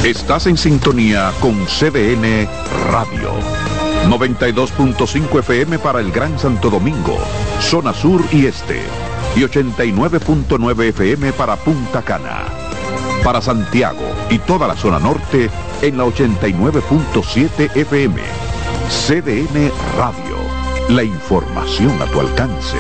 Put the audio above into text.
Estás en sintonía con CDN Radio. 92.5 FM para el Gran Santo Domingo, zona sur y este. Y 89.9 FM para Punta Cana. Para Santiago y toda la zona norte en la 89.7 FM. CDN Radio. La información a tu alcance.